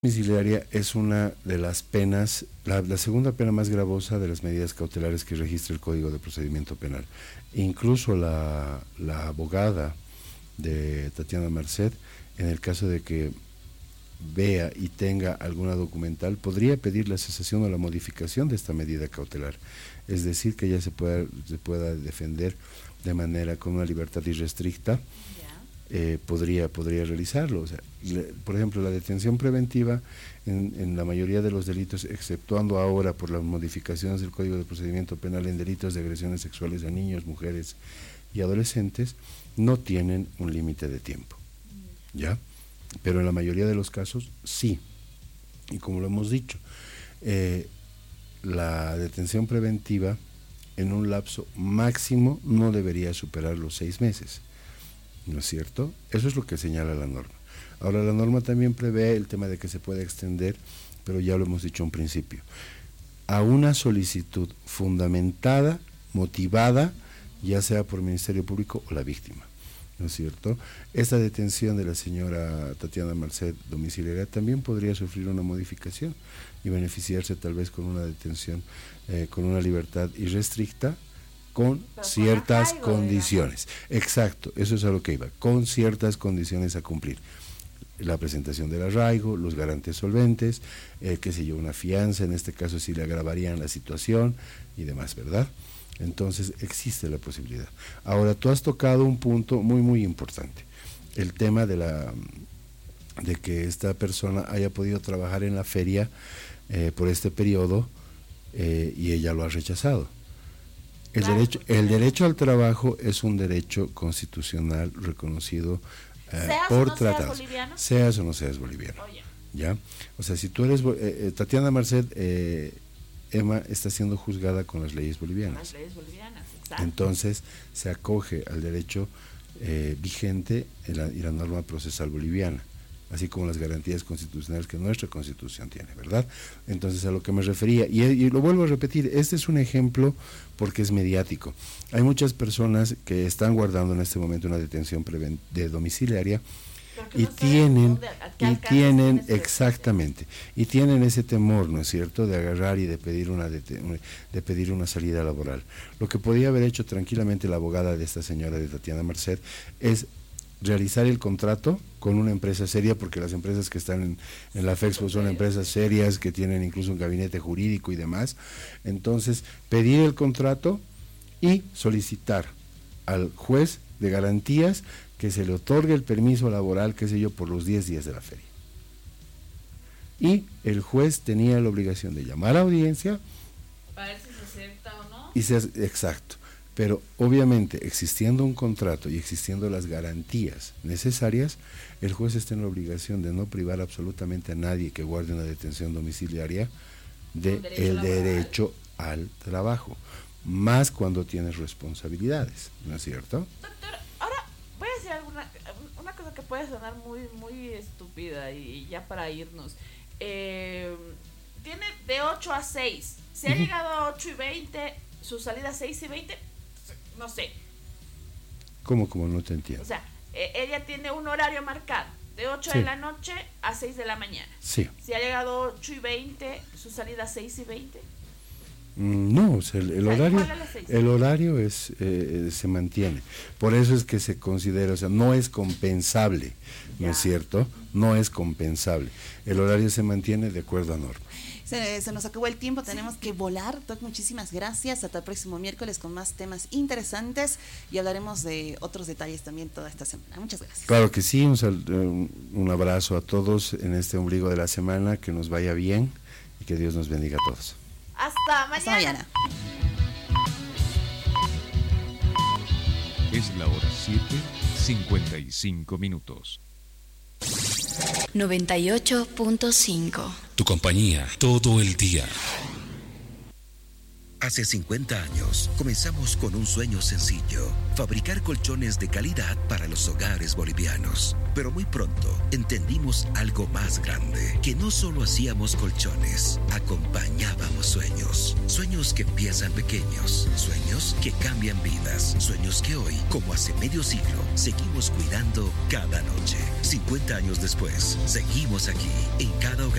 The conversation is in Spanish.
Domiciliaria es una de las penas, la segunda pena más gravosa de las medidas cautelares que registra el Código de Procedimiento Penal. Incluso la abogada de Tatiana Merced, en el caso de que vea y tenga alguna documental, podría pedir la cesación o la modificación de esta medida cautelar. Es decir, que ella se pueda defender de manera con una libertad irrestricta. Podría realizarlo. O sea, por ejemplo, la detención preventiva en la mayoría de los delitos, exceptuando ahora por las modificaciones del Código de Procedimiento Penal en delitos de agresiones sexuales a niños, mujeres y adolescentes, no tienen un límite de tiempo, ¿ya? Pero en la mayoría de los casos sí. Y como lo hemos dicho, la detención preventiva en un lapso máximo no debería superar los 6 meses. ¿No es cierto? Eso es lo que señala la norma. Ahora, la norma también prevé el tema de que se puede extender, pero ya lo hemos dicho en principio, a una solicitud fundamentada, motivada, ya sea por el Ministerio Público o la víctima. ¿No es cierto? Esta detención de la señora Tatiana Merced domiciliaria también podría sufrir una modificación y beneficiarse tal vez con una detención, con una libertad irrestricta, con ciertas condiciones. Exacto, eso es a lo que iba, con ciertas condiciones a cumplir. La presentación del arraigo, los garantes solventes, qué sé yo, una fianza, en este caso si le agravarían la situación y demás, ¿verdad? Entonces existe la posibilidad. Ahora, tú has tocado un punto muy, muy importante, el tema de que esta persona haya podido trabajar en la feria por este periodo y ella lo ha rechazado. El derecho al trabajo es un derecho constitucional reconocido por tratados. Seas o no seas boliviano. ¿Ya? O sea, si tú eres Tatiana Merced, Emma está siendo juzgada con las leyes bolivianas. Exacto. Entonces se acoge al derecho vigente y la norma procesal boliviana, así como las garantías constitucionales que nuestra Constitución tiene, ¿verdad? Entonces, a lo que me refería, y lo vuelvo a repetir, este es un ejemplo porque es mediático. Hay muchas personas que están guardando en este momento una detención domiciliaria y tienen exactamente, y tienen ese temor, ¿no es cierto?, de agarrar y de pedir una salida laboral. Lo que podía haber hecho tranquilamente la abogada de esta señora, de Tatiana Merced, es realizar el contrato con una empresa seria, porque las empresas que están en la FEXPO son empresas serias que tienen incluso un gabinete jurídico y demás. Entonces, pedir el contrato y solicitar al juez de garantías que se le otorgue el permiso laboral, qué sé yo, por los 10 días de la feria. Y el juez tenía la obligación de llamar a audiencia para ver si se acepta o no. Exacto. Pero obviamente, existiendo un contrato y existiendo las garantías necesarias, el juez está en la obligación de no privar absolutamente a nadie que guarde una detención domiciliaria del derecho al trabajo, más cuando tienes responsabilidades, ¿no es cierto? Doctor, ahora voy a decir una cosa que puede sonar muy, muy estúpida y ya para irnos. Tiene de 8 a 6, si ha llegado a 8:20, su salida a 6:20, no sé. ¿Cómo no te entiendo? O sea, ella tiene un horario marcado, de 8 de la noche a 6 de la mañana. Sí. Si ha llegado a 8:20, su salida a 6:20. No, o sea, el horario es se mantiene. Por eso es que se considera, o sea, no es compensable, ¿no es cierto? No es compensable. El horario se mantiene de acuerdo a norma. Se nos acabó el tiempo, tenemos que volar. Doc, muchísimas gracias. Hasta el próximo miércoles con más temas interesantes y hablaremos de otros detalles también toda esta semana. Muchas gracias. Claro que sí, un abrazo a todos en este ombligo de la semana, que nos vaya bien y que Dios nos bendiga a todos. Hasta mañana. Hasta mañana. Es la hora 7:55. 98.5. Tu compañía todo el día. Hace 50 años, comenzamos con un sueño sencillo: fabricar colchones de calidad para los hogares bolivianos. Pero muy pronto entendimos algo más grande, que no solo hacíamos colchones, acompañábamos sueños. Sueños que empiezan pequeños, sueños que cambian vidas, sueños que hoy, como hace medio siglo, seguimos cuidando cada noche. 50 años después, seguimos aquí, en cada hogar,